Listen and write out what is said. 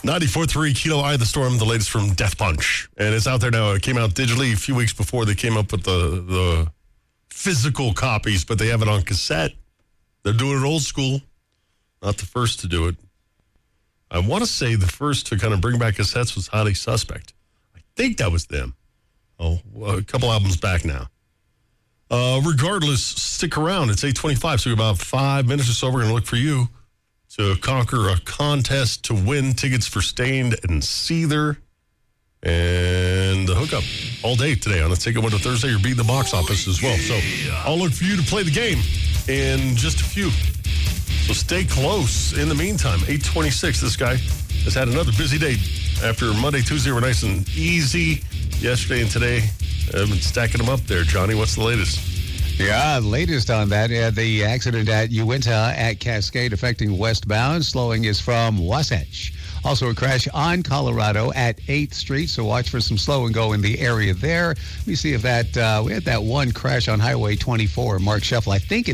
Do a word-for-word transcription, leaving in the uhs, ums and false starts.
ninety-four point three Kilo Eye of the Storm, the latest from Death Punch. And it's out there now. It came out digitally a few weeks before they came up with the, the physical copies, but they have it on cassette. They're doing it old school. Not the first to do it. I want to say the first to kind of bring back cassettes was Highly Suspect. I think that was them. Oh, a couple albums back now. Uh, regardless, stick around. It's eight twenty-five, so about five minutes or so, we're going to look for you to conquer a contest to win tickets for Stained and Seether and the hookup all day today on a Ticket Window Thursday. You're beating the box office as well. So I'll look for you to play the game in just a few. So stay close. In the meantime, eight twenty-six, this guy has had another busy day. After Monday, Tuesday were nice and easy. Yesterday and today, I've been stacking them up there. Johnny, what's the latest? Yeah, latest on that, uh, the accident at Uinta at Cascade affecting westbound. Slowing is from Wasatch. Also a crash on Colorado at eighth Street, so watch for some slow and go in the area there. Let me see if that, uh, we had that one crash on Highway twenty-four. Mark Shuffle, I think